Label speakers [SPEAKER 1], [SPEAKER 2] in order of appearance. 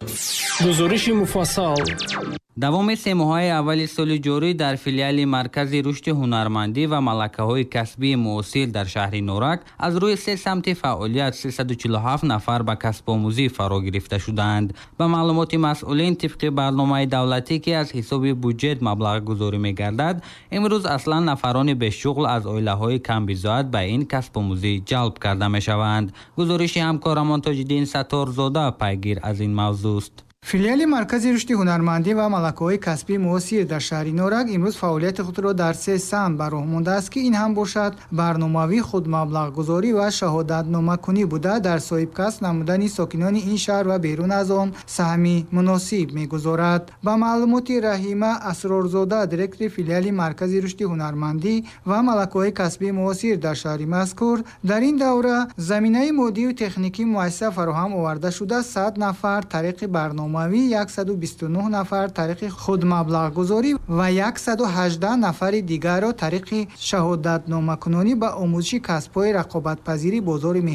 [SPEAKER 1] гузориши муфассал.
[SPEAKER 2] давоми 3 моҳаи аввали соли ҷорӣ дар филиали маркази рушди ҳунармандӣ ва малакаҳои касбии муосир дар шаҳри Норак аз рӯи 3 самти фаъолият 347 нафар ба касбомӯзӣ фаро гирифта шуданд. ба маълумоти масъулин, тибқи барномаи давлатӣ ки аз ҳисоби буҷет маблағгузорӣ мегардад, имрӯз аслан нафарони бешуғл аз оилаҳои камбизоат ба ин касбомӯзӣ ҷалб карда мешаванд. гузориши ҳамкорамон Тоҷиддин Сатторзода пайгир аз ин мавзӯст.
[SPEAKER 3] филиали маркази рушди ҳунармандӣ ва малакаҳои касбии муосир дар шаҳри Норак имрӯз фаъолияти худро дар 3 самт ба роҳ мондааст ки ин ҳам бошад барномавӣ, худмаблағгузорӣ ва шаҳодатномакунӣ буда дар соҳибкасб намудани сокинони ин шаҳр ва берун аз он саҳми муносиб мегузорад. ба маълумоти Раҳима Асрорзода, директори филиали маркази рушди ҳунармандӣ ва малакаҳои касбии муосир дар шаҳри мазкур, дар ин давра заминаи моддию техникӣ муайяссар фароҳам оварда шуда 100 нафар тариқи барномавӣ, 129 нафар тариқи худмаблағгузорӣ ва 118 нафари дигарро тариқи шаҳодатномакунонӣ ба омӯзиши касбҳои рақобатпазири бозори